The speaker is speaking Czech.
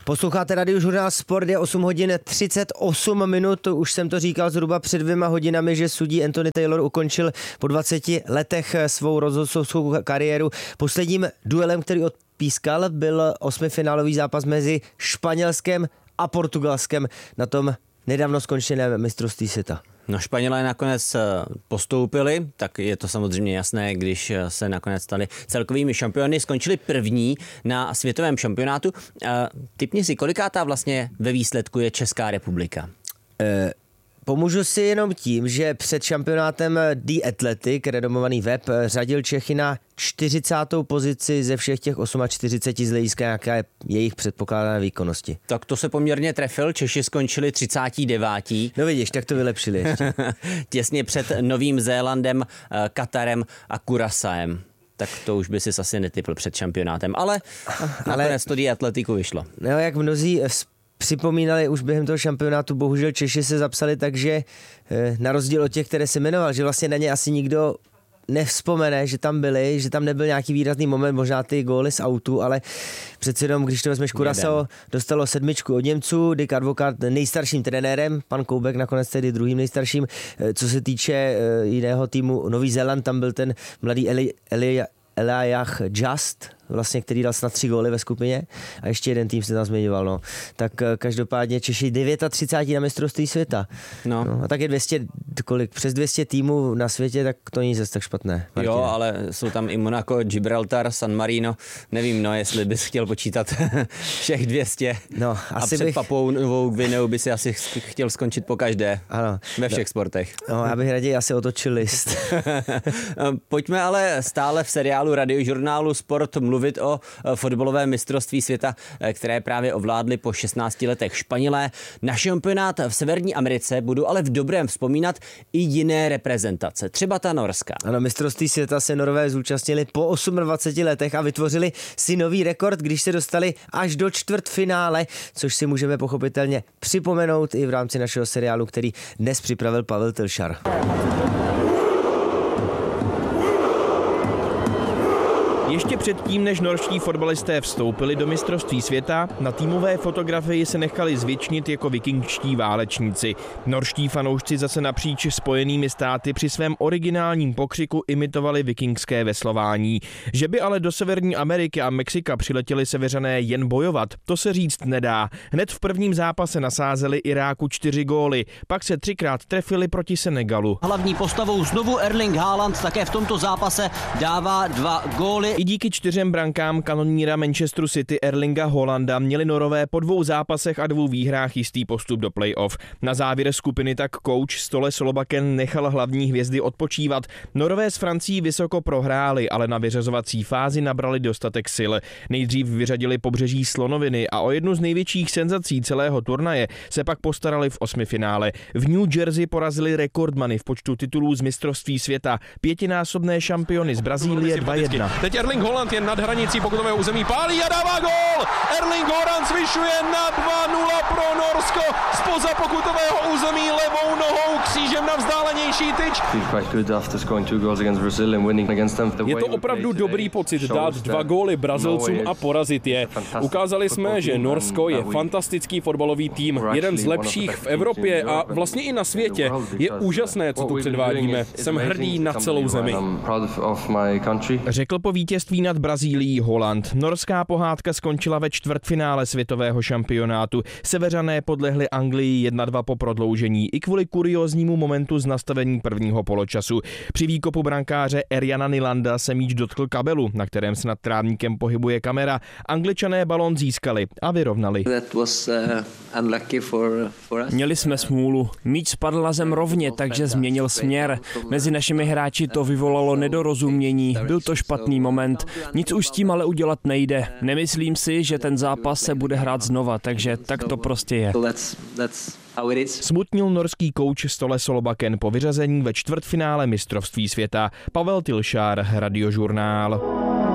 Posloucháte Radiožurnál Sport, je 8 hodin 38 minut, už jsem to říkal zhruba před 2 hodinami, že sudí Anthony Taylor ukončil po 20 letech svou rozhodcovskou kariéru. Posledním duelem, který odpískal, byl 8finálový zápas mezi Španělskem a Portugalskem na tom nedávno skončeném mistrovství světa. No, Španělé nakonec postoupili, tak je to samozřejmě jasné, když se nakonec stali celkovými šampiony. Skončili první na světovém šampionátu. Tipni si, kolikátá vlastně ve výsledku je Česká republika? Pomůžu si jenom tím, že před šampionátem The Athletic, renomovaný web, řadil Čechy na 40. pozici ze všech těch 48 z hlediska, jaká je jejich předpokládané výkonnosti. Tak to se poměrně trefil, Češi skončili 39. No vidíš, tak to vylepšili ještě. Těsně před Novým Zélandem, Katarem a Curaçaem. Tak to už by si asi netypl před šampionátem, ale nakonec to The Athleticu vyšlo. No, jak mnozí připomínali už během toho šampionátu, bohužel Češi se zapsali tak, že na rozdíl od těch, které se jmenoval, že vlastně na ně asi nikdo nevzpomene, že tam byli, že tam nebyl nějaký výrazný moment, možná ty góly z autu, ale přece jenom, když to vezmeš, Curaçao dostalo 7 od Němců, Dick Advocaat nejstarším trenérem, pan Koubek nakonec tedy druhým nejstarším. Co se týče jiného týmu Nový Zéland, tam byl ten mladý Elijah Just, vlastně, který dal snad 3 góly ve skupině a ještě jeden tým se tam zmiňoval. No. Tak každopádně Češi 39 na mistrovství světa. No, a tak je 200, přes 200 týmů na světě, tak to není zase tak špatné. Martine. Jo, ale jsou tam i Monaco, Gibraltar, San Marino. Nevím, jestli bys chtěl počítat všech 200. No, a před Papou Novou Gvineou by si asi chtěl skončit po každé. Ano. Ve všech sportech. No, já bych raději asi otočil list. Pojďme ale stále v seriálu Radiožurnálu Sport mluvit o fotbalovém mistrovství světa, které právě ovládli po 16 letech Španělé. Na šampionát v Severní Americe budou ale v dobrém vzpomínat i jiné reprezentace, třeba ta norská. Ano, mistrovství světa se Norové zúčastnili po 28 letech a vytvořili si nový rekord, když se dostali až do čtvrtfinále, což si můžeme pochopitelně připomenout i v rámci našeho seriálu, který dnes připravil Pavel Tilšar. Ještě předtím, než norští fotbalisté vstoupili do mistrovství světa, na týmové fotografii se nechali zvětšnit jako vikingští válečníci. Norští fanoušci zase napříč Spojenými státy při svém originálním pokřiku imitovali vikingské veslování. Že by ale do Severní Ameriky a Mexika přiletěli Seveřané jen bojovat, to se říct nedá. Hned v prvním zápase nasázeli Iráku 4 góly, pak se 3krát trefili proti Senegalu. Hlavní postavou znovu Erling Haaland také v tomto zápase dává 2 góly. I díky 4 brankám kanoníra Manchesteru City Erlinga Haalanda měli Norové po 2 zápasech a 2 výhrách jistý postup do play-off. Na závěr skupiny tak kouč Ståle Solbakken nechal hlavní hvězdy odpočívat. Norové s Francií vysoko prohráli, ale na vyřazovací fázi nabrali dostatek sil. Nejdřív vyřadili Pobřeží slonoviny a o jednu z největších senzací celého turnaje se pak postarali v 8finále. V New Jersey porazili rekordmany v počtu titulů z mistrovství světa, 5násobné šampiony z Brazílie 2-1. Teď Erling Haaland je nad hranicí pokutového území, pálí a dává gól! Erling Haaland zvyšuje na 2-0 pro Norsko spoza pokutového území levou nohou křížem na vzdálenější tyč. Je to opravdu dobrý pocit dát 2 góly Brazilcům a porazit je. Ukázali jsme, že Norsko je fantastický fotbalový tým, jeden z lepších v Evropě a vlastně i na světě. Je úžasné, co tu předvádíme. Jsem hrdý na celou zemi. Řekl po vítězství nad Brazílií Haaland. Norská pohádka skončila ve čtvrtfinále světového šampionátu. Seveřané podlehli Anglii 1-2 po prodloužení i kvůli kurióznímu momentu z nastavení prvního poločasu. Při výkopu brankáře Erjana Nylanda se míč dotkl kabelu, na kterém se nad trávníkem pohybuje kamera. Angličané balón získali a vyrovnali. Měli jsme smůlu. Míč spadl na zem rovně, takže změnil směr. Mezi našimi hráči to vyvolalo nedorozumění. Byl to špatný moment. Nic už s tím ale udělat nejde. Nemyslím si, že ten zápas se bude hrát znova, takže tak to prostě je. Smutnil norský kouč Ståle Solbakken po vyřazení ve čtvrtfinále mistrovství světa. Pavel Tilšar, Radiožurnál.